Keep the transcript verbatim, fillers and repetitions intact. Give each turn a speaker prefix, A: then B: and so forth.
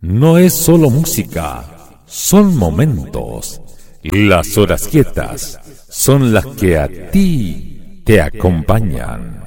A: no es solo música, son momentos. Las horas quietas son las que a ti te acompañan.